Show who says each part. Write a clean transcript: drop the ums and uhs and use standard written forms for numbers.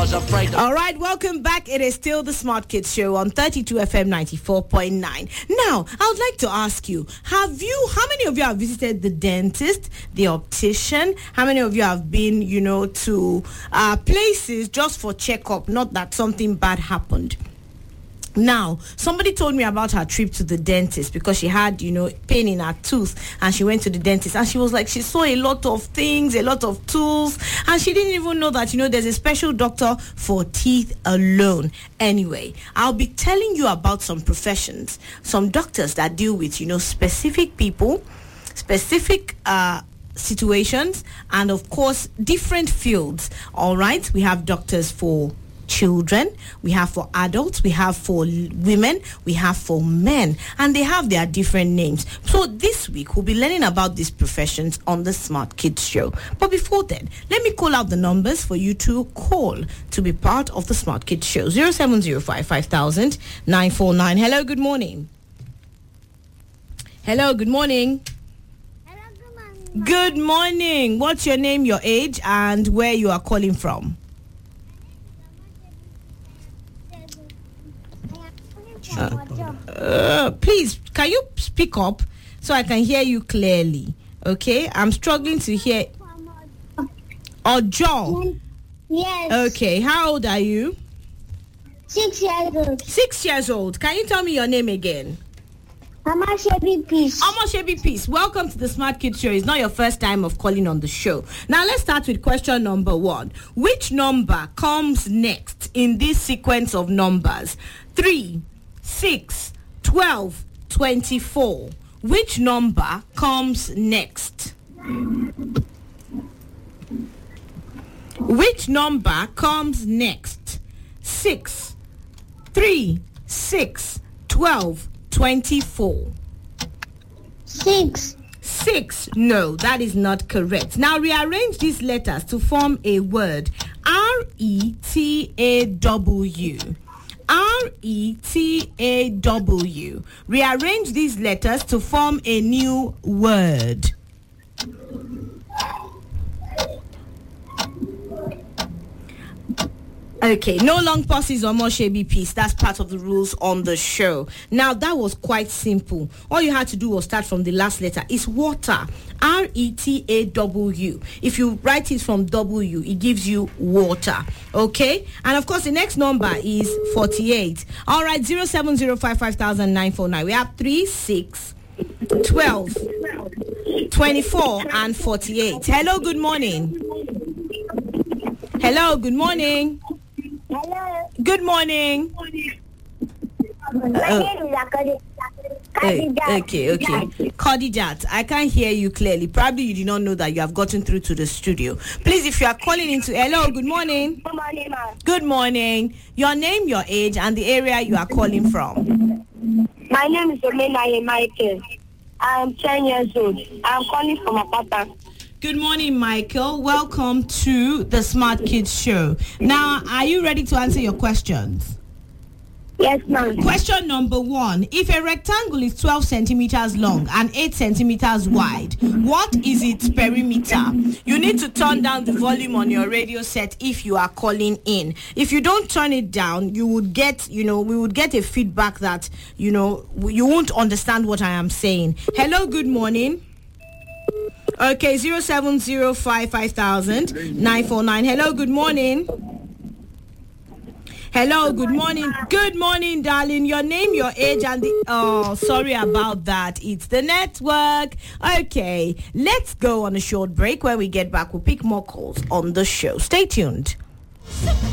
Speaker 1: was afraid.
Speaker 2: All right, welcome back. It is still the Smart Kids Show on 32 FM 94.9. Now, I would like to ask you, how many of you have visited the dentist, the optician? How many of you have been, to places just for checkup, not that something bad happened? Now, somebody told me about her trip to the dentist because she had, pain in her tooth, and she went to the dentist, and she was like, she saw a lot of things, a lot of tools, and she didn't even know that, there's a special doctor for teeth alone. Anyway, I'll be telling you about some professions, some doctors that deal with, specific people, specific situations, and of course, different fields. All right, we have doctors for children, we have for adults, we have for women, we have for men, and they have their different names. So this week we'll be learning about these professions on the Smart Kids Show. But before then, let me call out the numbers for you to call to be part of the Smart Kids Show. 0705 5000 949. Hello, good morning. Hello, good morning.
Speaker 3: Hello, good morning.
Speaker 2: Good morning. What's your name, your age, and where you are calling from? Please, can you speak up so I can hear you clearly? Okay, I'm struggling to hear. Ojo.
Speaker 3: Yes.
Speaker 2: Okay, how old are you?
Speaker 3: 6 years old.
Speaker 2: 6 years old. Can you tell me your name again?
Speaker 3: Omosebi Peace.
Speaker 2: Omosebi Peace. Welcome to the Smart Kids Show. It's not your first time of calling on the show. Now let's start with question number 1. Which number comes next in this sequence of numbers? 3, 6, 12, 24. Which number comes next? Which number comes next? 6, 3, 6, 12, 24.
Speaker 3: 6.
Speaker 2: 6. No, that is not correct. Now rearrange these letters to form a word. R-E-T-A-W. R-E-T-A-W. Rearrange these letters to form a new word. Okay, no long pauses or more Shebi Peace. That's part of the rules on the show. Now, that was quite simple. All you had to do was start from the last letter. It's water. R-E-T-A-W. If you write it from W, it gives you water. Okay? And of course, the next number is 48. All right, 0705 5000 949. We have 3, 6, 12, 24, and 48. Hello, good morning. Hello, good morning.
Speaker 3: Hello.
Speaker 2: Good morning.
Speaker 3: My name is Khadijat.
Speaker 2: Okay. Khadijat, I can't hear you clearly. Probably you did not know that you have gotten through to the studio. Please, if you are calling into... Hello, good morning.
Speaker 3: Good morning, ma'am.
Speaker 2: Good morning. Your name, your age, and the area you are calling from.
Speaker 3: My name is Omenaye Michael. I am 10 years old. I am calling from Apata.
Speaker 2: Good morning, Michael. Welcome to the Smart Kids Show. Now, are you ready to answer your questions?
Speaker 3: Yes, ma'am.
Speaker 2: Question number 1. If a rectangle is 12 centimeters long and 8 centimeters wide, what is its perimeter? You need to turn down the volume on your radio set if you are calling in. If you don't turn it down, you would get, we would get a feedback that, you won't understand what I am saying. Hello, good morning. Okay, 0705 5000 949. Hello, good morning. Hello, good morning. Good morning, darling. Your name, your age, and the... Oh, sorry about that. It's the network. Okay, let's go on a short break. When we get back, we'll pick more calls on the show. Stay tuned.